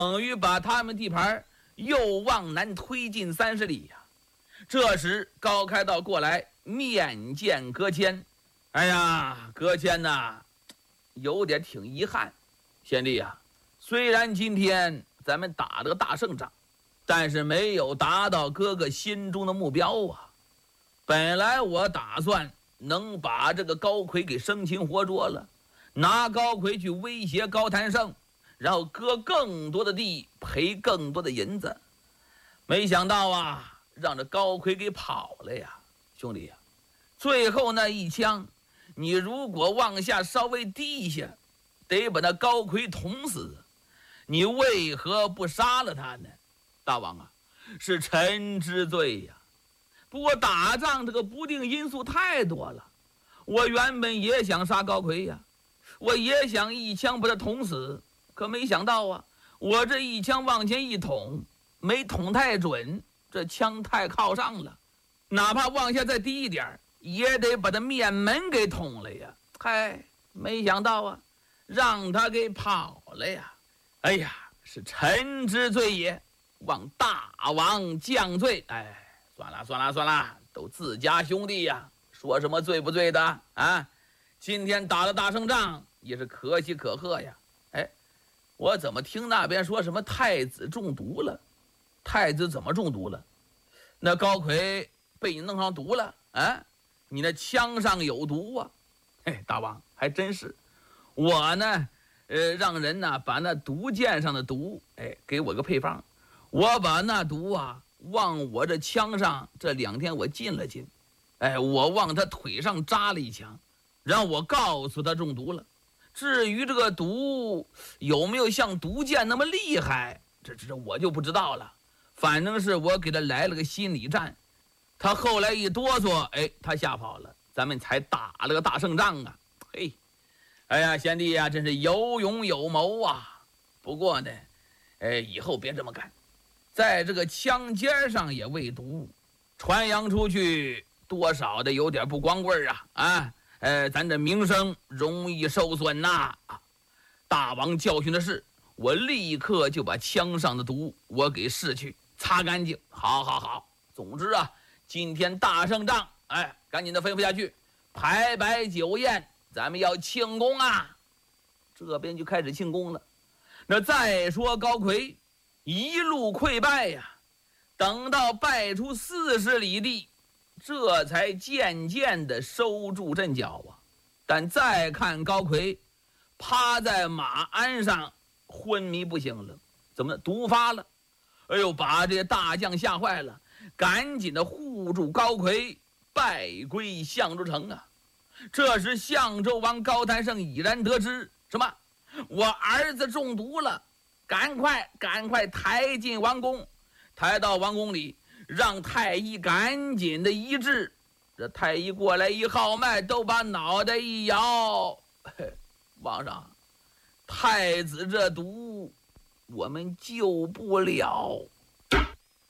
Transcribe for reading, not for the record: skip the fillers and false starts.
等于把他们地盘又往南推进30里呀。这时高开道过来面见葛谦。哎呀，葛谦呐，有点挺遗憾，贤弟呀，虽然今天咱们打了个大胜仗，但是没有达到哥哥心中的目标啊。本来我打算能把这个高魁给生擒活捉了，拿高魁去威胁高谭胜，然后割更多的地，赔更多的银子。没想到啊，让这高魁给跑了呀，兄弟呀！最后那一枪，你如果往下稍微低一下，得把那高魁捅死。你为何不杀了他呢？大王啊，是臣之罪呀。不过打仗这个不定因素太多了，我原本也想杀高魁呀，我也想一枪把他捅死，可没想到啊，我这一枪往前一捅，没捅太准，这枪太靠上了，哪怕往下再低一点，也得把他面门给捅了呀。嗨，没想到啊，让他给跑了呀。哎呀，是臣之罪也，望大王降罪。哎，算了，都自家兄弟呀，说什么罪不罪的啊？今天打了大胜仗，也是可喜可贺呀。哎，我怎么听那边说什么太子中毒了？太子怎么中毒了？那高魁被你弄上毒了啊？你那枪上有毒啊？嘿，大王还真是。我呢，让人呢把那毒箭上的毒，给我个配方，我把那毒啊往我这枪上，这2天我进了进，我往他腿上扎了一枪，让我告诉他中毒了。至于这个毒有没有像毒箭那么厉害，这我就不知道了。反正是我给他来了个心理战，他后来一哆嗦，他吓跑了，咱们才打了个大胜仗啊。嘿，哎呀，贤弟呀，真是有勇有谋啊。不过呢，以后别这么干，在这个枪尖上也喂毒，传扬出去多少的有点不光棍啊！咱这名声容易受损呐。大王教训的是，我立刻就把枪上的毒我给拭去，擦干净。好，总之啊，今天大胜仗，赶紧的吩咐下去，排摆酒宴，咱们要庆功啊！这边就开始庆功了。那再说高魁一路溃败呀，等到败出40里地，这才渐渐的收住阵脚啊。但再看高魁趴在马鞍上昏迷不醒了，怎么毒发了？哎呦，把这些大将吓坏了，赶紧的护住高魁，败归相州城啊。这时相州王高谭胜已然得知，什么？我儿子中毒了，赶快抬进王宫，抬到王宫里，让太医赶紧的医治。这太医过来一号脉，都把脑袋一摇，皇上，太子这毒我们救不了。